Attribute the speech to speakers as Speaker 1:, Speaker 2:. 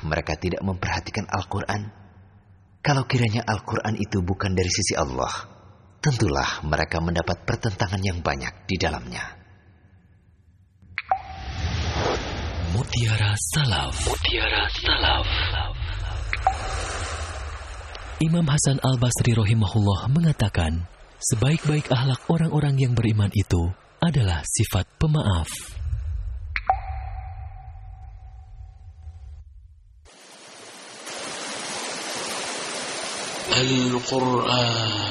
Speaker 1: Apakah mereka tidak memperhatikan Al-Quran? Kalau kiranya Al-Quran itu bukan dari sisi Allah, tentulah mereka mendapat pertentangan yang banyak di dalamnya.
Speaker 2: Mutiara Salaf. Mutiara Salaf. Imam Hasan Al-Basri rahimahullah mengatakan, sebaik-baik akhlak orang-orang yang beriman itu adalah sifat pemaaf.
Speaker 3: Al-Quran